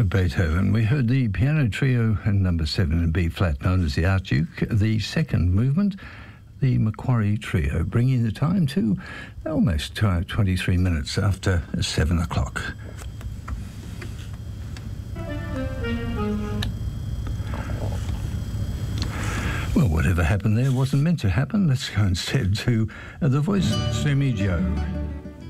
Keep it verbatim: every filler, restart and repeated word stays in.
Beethoven. We heard the piano trio in number seven in B flat, known as the Archduke. The second movement, the Macquarie Trio, bringing the time to almost uh, twenty-three minutes after seven o'clock. Well, whatever happened there wasn't meant to happen. Let's go instead to uh, The Voice, Sumi Joe.